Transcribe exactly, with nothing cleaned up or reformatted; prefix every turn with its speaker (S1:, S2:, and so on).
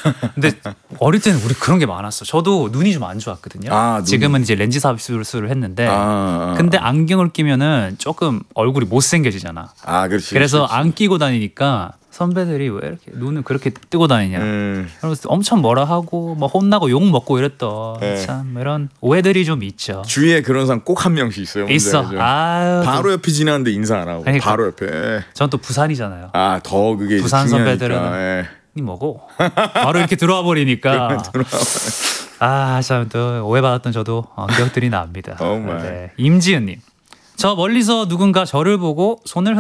S1: 근데 어릴 때는 우리 그런 게 많았어. 저도 눈이 좀 안 좋았거든요.
S2: 아, 눈이.
S1: 지금은 이제 렌즈 삽입술을 했는데
S2: 아, 아,
S1: 근데 안경을 끼면은 조금 얼굴이 못생겨지잖아.
S2: 아, 그렇지.
S1: 그래서
S2: 그렇지.
S1: 안 끼고 다니니까 선배들이 왜 이렇게 눈을 그렇게 뜨고 다니냐.
S2: 음.
S1: 그러면서 엄청 뭐라 하고 뭐 혼나고 욕 먹고 이랬던
S2: 네.
S1: 참 이런 오해들이 좀 있죠.
S2: 주위에 그런 사람 꼭 한 명씩 있어요. 뭔지
S1: 있어.
S2: 알죠?
S1: 아유,
S2: 바로 옆에 지나는데 인사 안 하고
S1: 그러니까.
S2: 바로 옆에.
S1: 전 또 부산이잖아요.
S2: 아, 더 그게 이제
S1: 부산
S2: 중요하니까.
S1: 선배들은
S2: 예.
S1: 이 뭐고 바로 이렇게 들어와 버리니까 아, 참 또 오해받았던 저도 어, 기억들이 납니다.
S2: Oh my.
S1: 네. 임지은님, 저 멀리서 누군가 저를 보고 손을